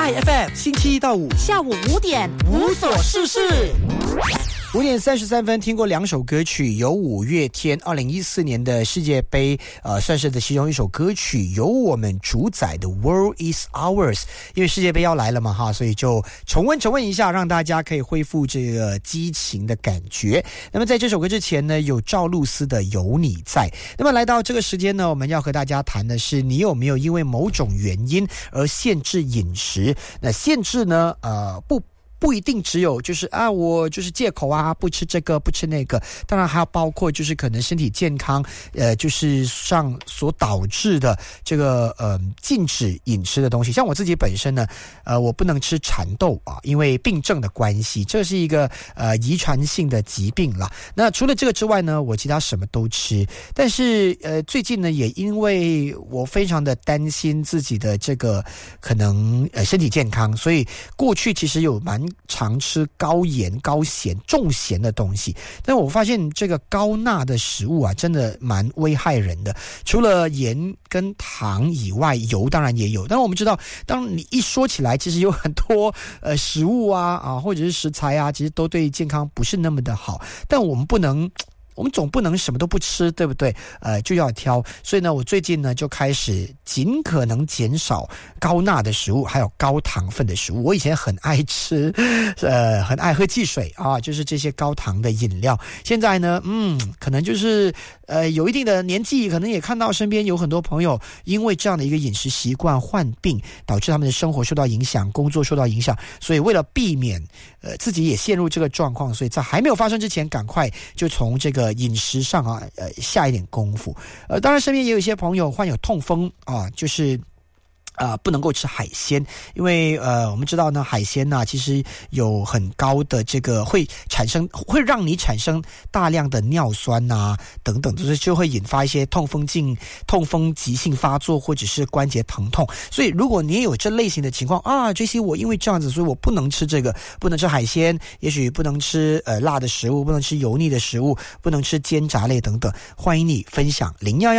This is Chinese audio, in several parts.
IFM 星期一到五下午5点无所事事。5点33分，听过两首歌曲，有五月天2014年的世界杯，算是的其中一首歌曲，由我们主宰的 World is Ours， 因为世界杯要来了嘛哈，所以就重温一下，让大家可以恢复这个激情的感觉。那么在这首歌之前呢，有赵露思的有你在。那么来到这个时间呢，我们要和大家谈的是，你有没有因为某种原因而限制饮食？那限制呢，不一定只有就是我就是借口不吃这个不吃那个，当然还要包括就是可能身体健康就是上所导致的这个禁止饮食的东西。像我自己本身呢我不能吃蚕豆因为病症的关系，这是一个遗传性的疾病啦。那除了这个之外呢，我其他什么都吃，但是最近呢也因为我非常的担心自己的这个可能身体健康，所以过去其实有蛮常吃高盐高咸重咸的东西，但我发现这个高钠的食物真的蛮危害人的。除了盐跟糖以外，油当然也有，但我们知道当你一说起来，其实有很多食物或者是食材其实都对健康不是那么的好，但我们总不能什么都不吃，对不对？就要挑。所以呢，我最近呢就开始尽可能减少高钠的食物，还有高糖分的食物。我以前很爱吃，很爱喝汽水就是这些高糖的饮料。现在呢，可能就是有一定的年纪，可能也看到身边有很多朋友因为这样的一个饮食习惯患病，导致他们的生活受到影响，工作受到影响。所以为了避免自己也陷入这个状况，所以在还没有发生之前，赶快就从这个饮食上下一点功夫。当然身边也有一些朋友患有痛风就是不能够吃海鲜，因为我们知道呢，海鲜其实有很高的这个会让你产生大量的尿酸等等，就会引发一些痛风急性发作或者是关节疼痛。所以如果你也有这类型的情况这些我因为这样子，所以我不能吃这个，不能吃海鲜，也许不能吃辣的食物，不能吃油腻的食物，不能吃煎炸类等等，欢迎你分享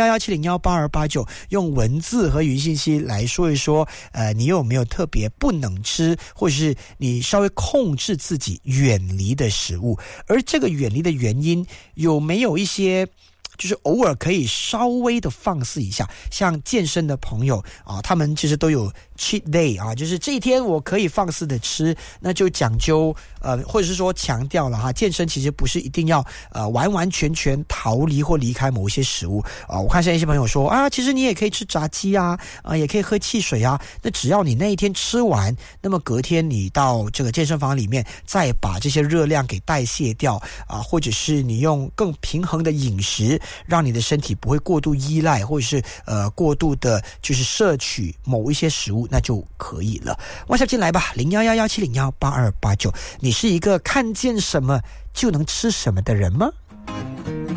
0111701829，用文字和语音信息来说一说你有没有特别不能吃，或者是你稍微控制自己远离的食物，而这个远离的原因有没有一些就是偶尔可以稍微的放肆一下。像健身的朋友他们其实都有 cheat day 就是这一天我可以放肆的吃，那就讲究或者是说强调了健身其实不是一定要完完全全逃离或离开某一些食物我看现在一些朋友说其实你也可以吃炸鸡也可以喝汽水那只要你那一天吃完，那么隔天你到这个健身房里面再把这些热量给代谢掉或者是你用更平衡的饮食，让你的身体不会过度依赖或者是过度的就是摄取某一些食物，那就可以了。WhatsApp进来吧，0111701829，你是一个看见什么就能吃什么的人吗？